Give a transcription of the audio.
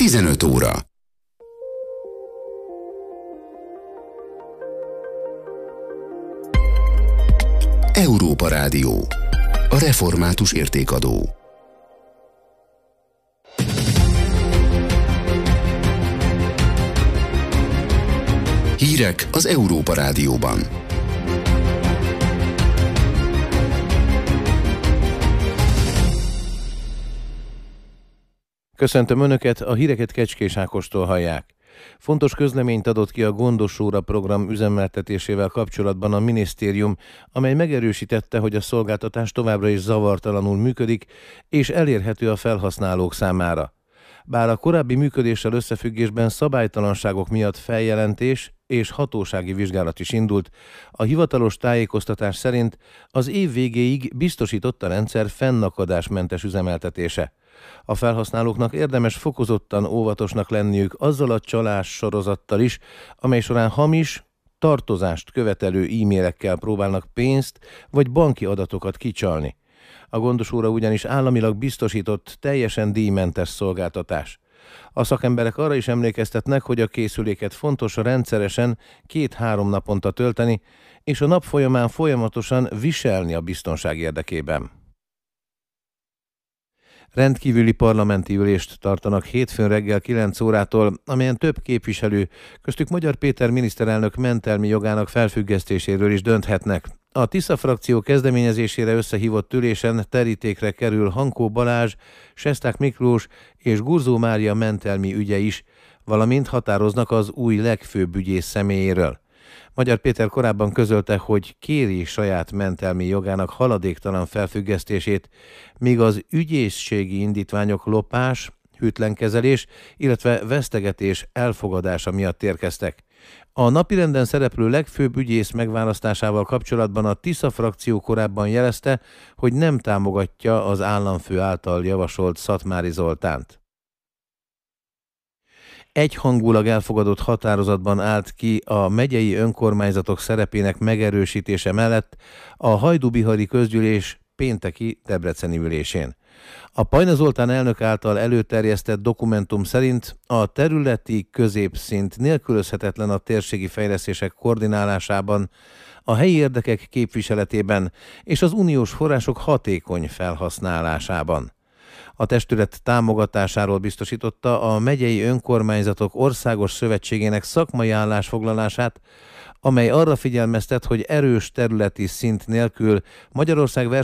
15 óra. Európa Rádió. A református értékadó. Hírek az Európa Rádióban. Köszöntöm Önöket, a híreket Kecskés Ákostól hallják. Fontos közleményt adott ki a Gondos óra program üzemeltetésével kapcsolatban a minisztérium, amely megerősítette, hogy a szolgáltatás továbbra is zavartalanul működik, és elérhető a felhasználók számára. Bár a korábbi működéssel összefüggésben szabálytalanságok miatt feljelentés és hatósági vizsgálat is indult, a hivatalos tájékoztatás szerint az év végéig biztosított a rendszer fennakadásmentes üzemeltetése. A felhasználóknak érdemes fokozottan óvatosnak lenniük azzal a csalás sorozattal is, amely során hamis, tartozást követelő e-mailekkel próbálnak pénzt vagy banki adatokat kicsalni. A Gondos óra ugyanis államilag biztosított, teljesen díjmentes szolgáltatás. A szakemberek arra is emlékeztetnek, hogy a készüléket fontos rendszeresen 2-3 naponta tölteni, és a nap folyamán folyamatosan viselni a biztonság érdekében. Rendkívüli parlamenti ülést tartanak hétfőn reggel 9 órától, amelyen több képviselő, köztük Magyar Péter miniszterelnök mentelmi jogának felfüggesztéséről is dönthetnek. A Tisza frakció kezdeményezésére összehívott ülésen terítékre kerül Hankó Balázs, Sesták Miklós és Gurzó Mária mentelmi ügye is, valamint határoznak az új legfőbb ügyész személyéről. Magyar Péter korábban közölte, hogy kéri saját mentelmi jogának haladéktalan felfüggesztését, míg az ügyészségi indítványok lopás, hűtlenkezelés, illetve vesztegetés elfogadása miatt érkeztek. A napirenden szereplő legfőbb ügyész megválasztásával kapcsolatban a Tisza frakció korábban jelezte, hogy nem támogatja az államfő által javasolt Szatmári Zoltánt. Egyhangulag elfogadott határozatban állt ki a megyei önkormányzatok szerepének megerősítése mellett a hajdúbihari közgyűlés pénteki debreceni ülésén. A Pajna Zoltán elnök által előterjesztett dokumentum szerint a területi középszint nélkülözhetetlen a térségi fejlesztések koordinálásában, a helyi érdekek képviseletében és az uniós források hatékony felhasználásában. A testület támogatásáról biztosította a megyei önkormányzatok országos szövetségének szakmai állásfoglalását, amely arra figyelmeztet, hogy erős területi szint nélkül Magyarország